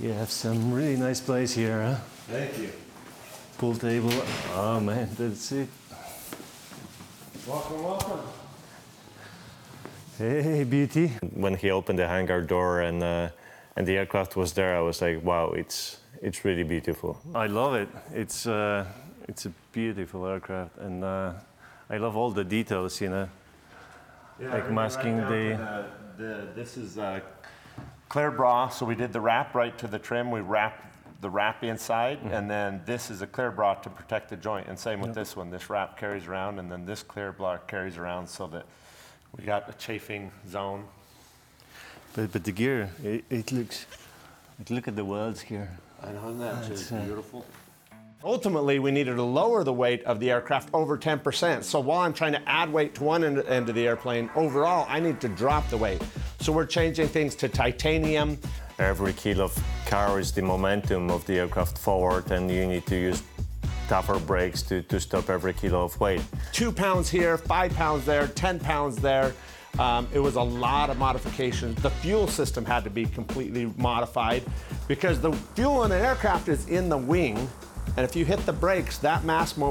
You have some really nice place here, huh? Thank you. Pool table. Oh man, that's it. Welcome, welcome. Hey, beauty. When he opened the hangar door and the aircraft was there, I was like, wow, it's really beautiful. I love it. It's a beautiful aircraft, and I love all the details, you know. Yeah, Like masking this is clear bra, so we did the wrap right to the trim. We wrapped the wrap inside, and then this is a clear bra to protect the joint. And same with this one. This wrap carries around, and then this clear bra carries around so that we got a chafing zone. But the gear, it looks. Look at the welds here. I know that is beautiful. Ultimately, we needed to lower the weight of the aircraft over 10%. So while I'm trying to add weight to one end of the airplane, overall, I need to drop the weight. So we're changing things to titanium. Every kilo carries the momentum of the aircraft forward, and you need to use tougher brakes to stop every kilo of weight. 2 pounds here, 5 pounds there, 10 pounds there. It was a lot of modifications. The fuel system had to be completely modified because the fuel in an aircraft is in the wing, and if you hit the brakes, that mass